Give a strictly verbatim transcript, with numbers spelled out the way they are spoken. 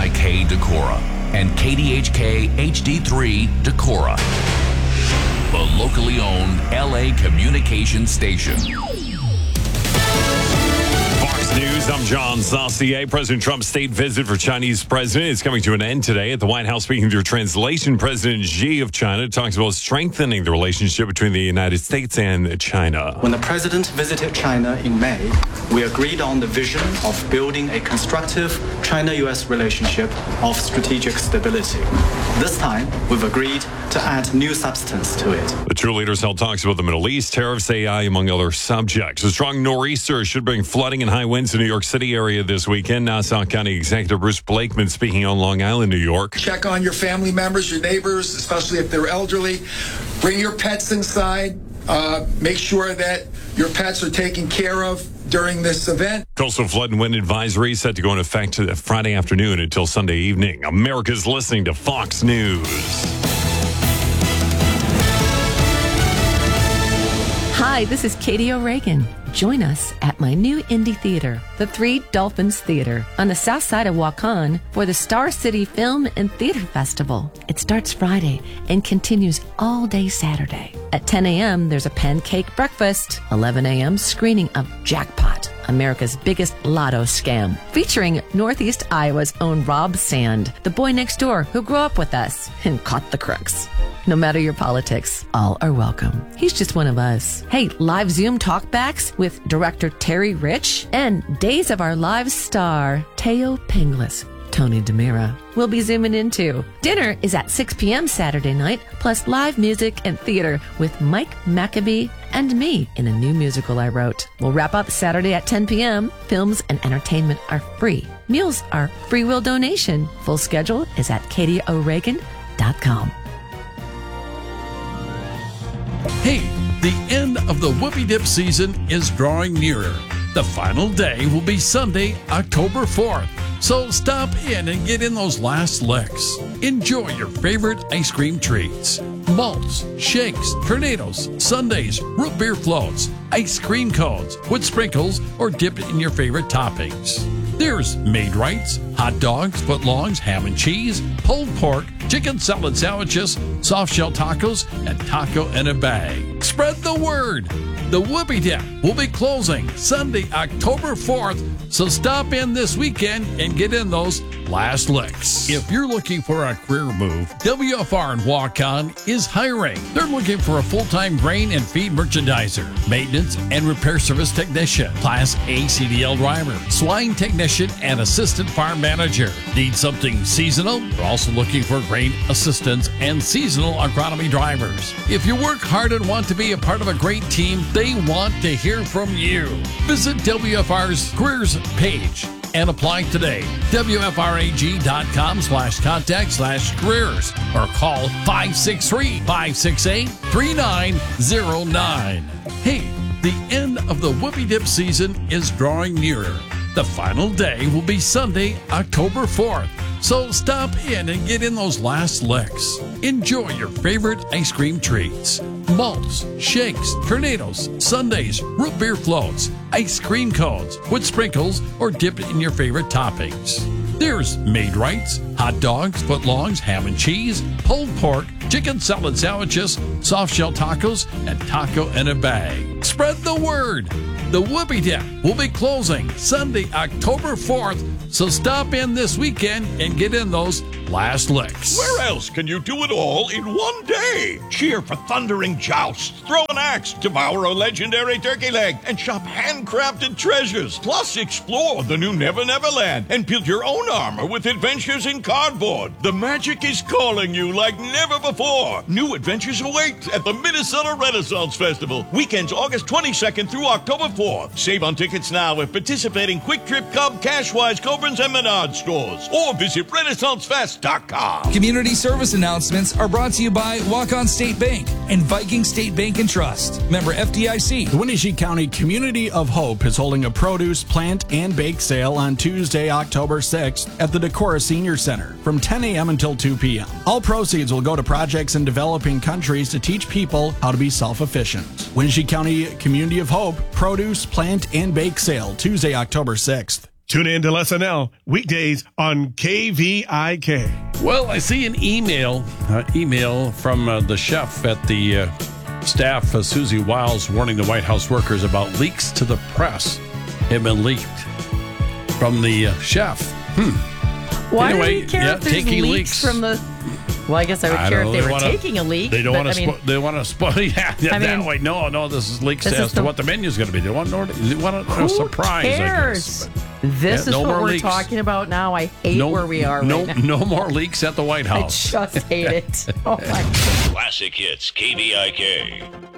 I K Decorah and K D H K H D three Decorah, the locally owned L A communication station. Fox News, I'm John Saucier. President Trump's state visit for Chinese president is coming to an end today. At the White House, speaking through translation, President Xi of China talks about strengthening the relationship between the United States and China. When the president visited China in May, we agreed on the vision of building a constructive China-U S relationship of strategic stability. This time, we've agreed to add new substance to it. The two leaders held talks about the Middle East, tariffs, A I, among other subjects. A strong nor'easter should bring flooding and high winds to New York City area this weekend. Nassau County Executive Bruce Blakeman speaking on Long Island, New York. Check on your family members, your neighbors, especially if they're elderly. Bring your pets inside. Uh, make sure that your pets are taken care of during this event. Coastal flood and wind advisory set to go into effect Friday afternoon until Sunday evening. America's listening to Fox News. Hi, this is Katie O'Regan. Join us at my new indie theater, the Three Dolphins Theater, on the south side of Waukon for the Star City Film and Theater Festival. It starts Friday and continues all day Saturday. At ten a.m., there's a pancake breakfast. eleven a.m., screening of Jackpot, America's biggest lotto scam, featuring Northeast Iowa's own Rob Sand, the boy next door who grew up with us and caught the crooks. No matter your politics, all are welcome. He's just one of us. Hey, live Zoom talkbacks with director Terry Rich and Days of Our Lives star Teo Pinglis, Tony DeMira. We'll be zooming into. Dinner is at six p.m. Saturday night, plus live music and theater with Mike Maccabee and me in a new musical I wrote. We'll wrap up Saturday at ten p.m. Films and entertainment are free. Meals are free will donation. Full schedule is at katie o'regan dot com. Hey, the end of the Whoopie Dip season is drawing nearer. The final day will be Sunday, October fourth. So stop in and get in those last licks. Enjoy your favorite ice cream treats. Malts, shakes, tornadoes, sundaes, root beer floats, ice cream cones with sprinkles or dipped in your favorite toppings. There's made rights, hot dogs, footlongs, ham and cheese, pulled pork, chicken salad sandwiches, soft shell tacos, and taco in a bag. Spread the word. The Whoopie Dip will be closing Sunday, October fourth, so stop in this weekend and get in those last licks. If you're looking for a career move, W F R in Waukon is hiring. They're looking for a full-time grain and feed merchandiser, maintenance and repair service technician, Class A C D L driver, swine technician, and assistant farm manager. Need something seasonal? They're also looking for grain assistants and seasonal agronomy drivers. If you work hard and want to be a part of a great team, they want to hear from you. Visit W F R's careers page and apply today. W F R A G dot com slash contact slash careers or call five six three, five six eight, three nine zero nine. Hey, the end of the Whoopie Dip season is drawing nearer. The final day will be Sunday, October fourth. So stop in and get in those last licks. Enjoy your favorite ice cream treats. Malts, shakes, tornadoes, sundaes, root beer floats, ice cream cones with sprinkles or dipped in your favorite toppings. There's made rights, hot dogs, footlongs, ham and cheese, pulled pork, chicken salad sandwiches, soft shell tacos, and taco in a bag. Spread the word. The Whoopie Dip will be closing Sunday, October fourth, so stop in this weekend and get in those last licks. Where else can you do it all in one day? Cheer for thundering jousts, throw an axe, devour a legendary turkey leg, and shop handcrafted treasures. Plus, explore the new Never Never Land and build your own armor with adventures in cardboard. The magic is calling you like never before. New adventures await at the Minnesota Renaissance Festival. Weekends August twenty-second through October fourth. Save on tickets now at participating Quick Trip, Cub, Cashwise, Cobrins, and Menard stores. Or visit Renaissance Fest dot com. Community service announcements are brought to you by Waukon State Bank and Viking State Bank and Trust. Member F D I C. The Wenatchee County Community of Hope is holding a produce, plant, and bake sale on Tuesday, October sixth at the Decorah Senior Center from ten a.m. until two p.m. All proceeds will go to projects in developing countries to teach people how to be self-efficient. Wenatchee County Community of Hope produce, plant, and bake sale Tuesday, October sixth. Tune in to L S N L weekdays on K V I K. Well, I see an email, uh, email from uh, the chef at the uh, staff, uh, Susie Wiles, warning the White House workers about leaks to the press have been leaked from the uh, chef. Hmm. Why anyway, do you care yeah, if there's taking leaks, leaks from the... Well, I guess I would I care know, if they, they were wanna, taking a leak. They don't but, want to. I mean, Spo- they want to. Spo- yeah, yeah I that mean, way. No, no. This is leaks this as is to the- what the menu's going to be. They want, they want a, Who a surprise. cares? I guess. But, this yeah, is no what more we're leaks. talking about now. I hate no, where we are no, right now. No more leaks at the White I House. just hate it. Oh my. Classic Hits, K V I K.